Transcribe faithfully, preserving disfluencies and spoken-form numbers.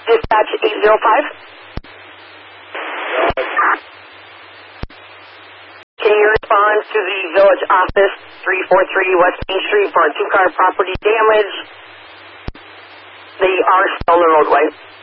Dispatch eight zero five. Can you respond to the village office, three forty-three West Main Street, for a two-car property damage? They are still on the roadway.